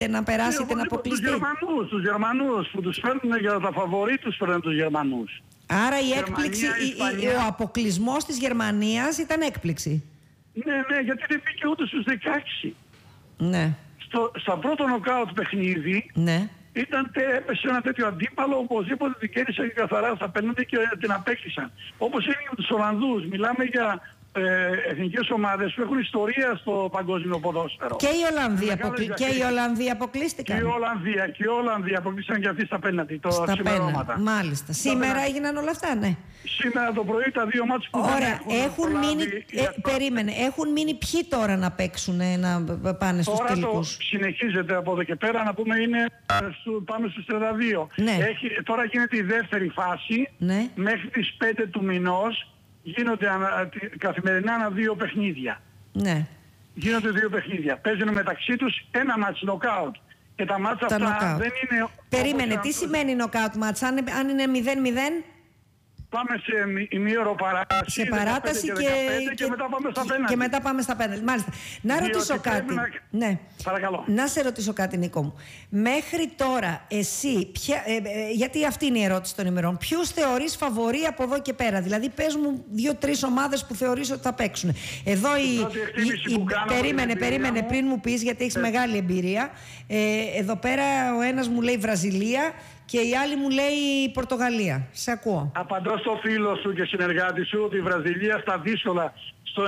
να περάσει είτε να αποκλειστεί. Τους Γερμανούς που τους φέρνουν για τα φαβορί, τους φέρνουν τους Γερμανούς. Άρα η έκπληξη, ο αποκλεισμός της Γερμανίας ήταν έκπληξη. Ναι, γιατί δεν μπήκε ούτε στους 16. Ναι. Στα πρώτο νοκάουτ παιχνίδι, ναι, έπεσε ένα τέτοιο αντίπαλο, οπωσδήποτε την κέρδισαν καθαρά στα πέναντι και την απέκλεισαν. Όπως έγινε με τους Ολλανδούς. Μιλάμε για εθνικές ομάδες που έχουν ιστορία στο παγκόσμιο ποδόσφαιρο. Και οι Ολλανδοί αποκλείστηκαν. Και οι Ολλανδοί αποκλείστηκαν και αυτοί στα πέναντι. Στα πέναντι, μάλιστα. Σήμερα έγιναν όλα αυτά, ναι. Σήμερα το πρωί τα δύο μάτς που έχουν μείνει. Περίμενε. Έχουν μείνει ποιοι τώρα να παίξουν, να πάνε στους τελικούς? Τώρα συνεχίζεται από εδώ και πέρα, να πούμε, πάμε στους 32. Ναι. Τώρα γίνεται η δεύτερη φάση. Ναι. Μέχρι τις 5 του μηνός γίνονται καθημερινά δύο παιχνίδια. Ναι. Γίνονται δύο παιχνίδια. Παίζουν μεταξύ τους ένα μάτς νοκάουτ. Και τα μάτς αυτά δεν είναι... Περίμενε, τι σημαίνει νοκάουτ μάτς? Αν είναι 0-0... Πάμε σε ημίωρο παράταση. Σε παράταση και μετά πάμε στα πέναλτι. Και μετά πάμε στα πέναλτι. Μάλιστα. Να ρωτήσω κάτι. Ναι. Παρακαλώ. Να σε ρωτήσω κάτι, Νίκο μου. Μέχρι τώρα, εσύ, γιατί αυτή είναι η ερώτηση των ημερών, ποιους θεωρείς φαβορί από εδώ και πέρα? Δηλαδή, πες μου 2-3 ομάδες που θεωρείς ότι θα παίξουν. Εδώ περίμενε πριν μου πεις, γιατί έχεις μεγάλη εμπειρία. Εδώ πέρα ο ένας μου λέει Βραζιλία και η άλλη μου λέει Πορτογαλία. Σε ακούω. Απαντώ στο φίλο σου και συνεργάτη σου ότι η Βραζιλία στα δύσκολα στο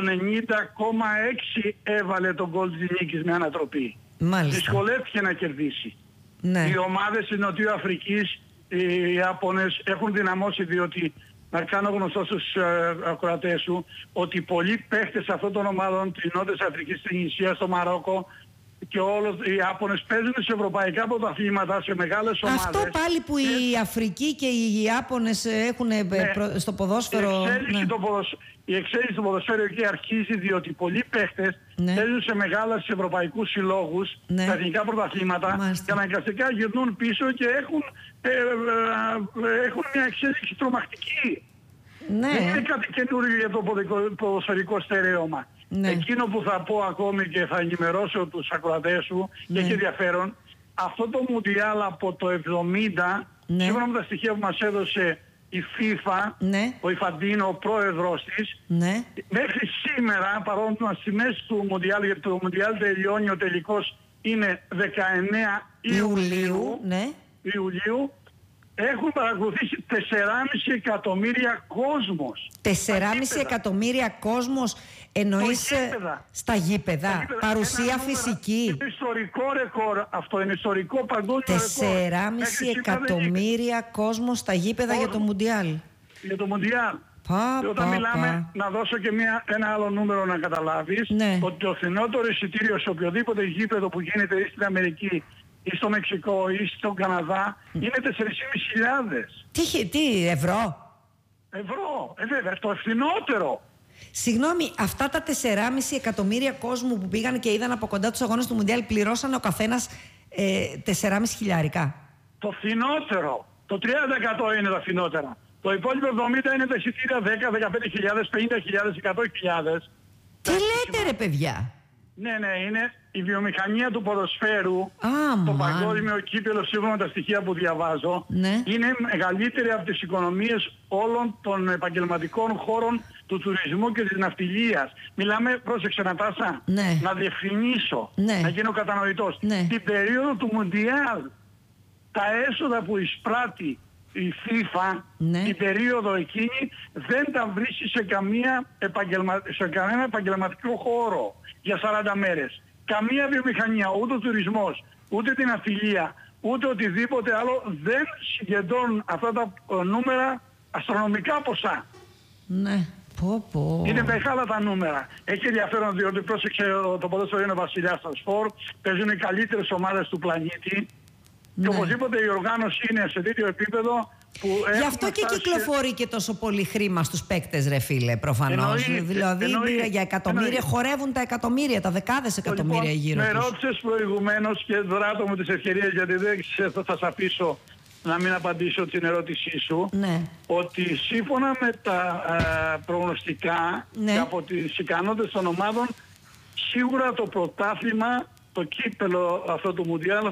90,6 έβαλε τον γκολ της νίκης με ανατροπή. Μάλιστα. Δυσκολεύτηκε να κερδίσει. Ναι. Οι ομάδες της Νοτιοαφρικής, οι Ιάπωνες, έχουν δυναμώσει, διότι να κάνω γνωστό στους ακροατές σου ότι πολλοί παίχτες αυτών των ομάδων της Νότιας Αφρικής, στην Ινδία, στο Μαρόκο και όλους οι Ιάπωνες παίζουν σε ευρωπαϊκά πρωταθλήματα, σε μεγάλες ομάδες. Αυτό πάλι που η Αφρική και οι Ιάπωνες έχουν στο ποδόσφαιρο. Η εξέλιξη του ποδοσφαίρου εκεί αρχίζει, διότι πολλοί παίχτες παίζουν σε μεγάλους ευρωπαϊκούς συλλόγους, στα εθνικά πρωταθλήματα, και αναγκαστικά γυρνούν πίσω και έχουν μια εξέλιξη τρομακτική. Ναι. Δεν είναι κάτι καινούριο για το ποδοσφαιρικό στερέωμα. Ναι. Εκείνο που θα πω ακόμη και θα ενημερώσω τους ακροατές σου και έχει ενδιαφέρον, αυτό το Μουντιάλ από το 70, σύμφωνα με τα στοιχεία που μας έδωσε η FIFA, ο Ιφαντίνο, ο πρόεδρος της, μέχρι σήμερα, παρόλο που στη μέση του Μουντιάλ, γιατί το Μουντιάλ τελειώνει, ο τελικός είναι 19 Ιουλίου, έχουν παρακολουθήσει 4,5 εκατομμύρια κόσμος. 4,5 εκατομμύρια κόσμος εννοείς στα γήπεδα, παρουσία φυσική. Είναι ιστορικό ρεκόρ αυτό, είναι ιστορικό παγκόσμιο ρεκόρ. 4,5 εκατομμύρια κόσμος στα γήπεδα για το Μουντιάλ. Για το Μουντιάλ. Όταν μιλάμε, να δώσω και ένα άλλο νούμερο να καταλάβεις, ότι το φθηνότερο εισιτήριο σε οποιοδήποτε γήπεδο που γίνεται ή στην Αμερική ή στο Μεξικό ή στον Καναδά είναι 4.500. Τι, ευρώ? Ευρώ, βέβαια, το φθηνότερο. Συγγνώμη, αυτά τα 4,5 εκατομμύρια κόσμου που πήγαν και είδαν από κοντά τους αγώνες του Μουντιάλ πληρώσαν ο καθένας 4,5 χιλιάρικα? Το φθηνότερο. Το 30% είναι τα φθηνότερα. Το υπόλοιπο 70 είναι τα εισιτήρια 10, 15.000, 50.000, 100.000. Τι λέτε ρε παιδιά? Ναι, είναι η βιομηχανία του ποδοσφαίρου, το παγκόσμιο κύπελλο, σύμφωνα με τα στοιχεία που διαβάζω, είναι μεγαλύτερη από τις οικονομίες όλων των επαγγελματικών χώρων του τουρισμού και της ναυτιλίας. Μιλάμε, πρόσεξε Νατάσα, να διευκρινίσω, να γίνω κατανοητός. Την περίοδο του Μουντιάλ, τα έσοδα που εισπράττει η FIFA την περίοδο εκείνη δεν τα βρίσκει σε κανένα επαγγελματικό χώρο για 40 μέρες. Καμία βιομηχανία, ούτε ο τουρισμός, ούτε την αφιλία, ούτε οτιδήποτε άλλο δεν συγκεντρώνουν αυτά τα νούμερα, αστρονομικά ποσά. Ναι. Είναι μεγάλα τα νούμερα. Έχει ενδιαφέρον, διότι πρόσεξε, το ποδόσφαιρο είναι ο βασιλιάς των σπορ, παίζουν οι καλύτερες ομάδες του πλανήτη. Και οπωσδήποτε η οργάνωση είναι σε τέτοιο επίπεδο που γι' αυτό και κυκλοφορεί και τόσο πολύ χρήμα στους παίκτες, ρε φίλε, προφανώς. Δηλαδή για εκατομμύρια χορεύουν τα εκατομμύρια, τα δεκάδες εκατομμύρια γύρω τους. Με ρώτησες προηγουμένως και δράτω μου τις ευκαιρίες, γιατί δεν θα σε αφήσω να μην απαντήσω την ερώτησή σου, ότι σύμφωνα με τα προγνωστικά και από τις ικανότητες των ομάδων, σίγουρα το πρωτάθλημα το κύπελο αυτό του Μουντιάλ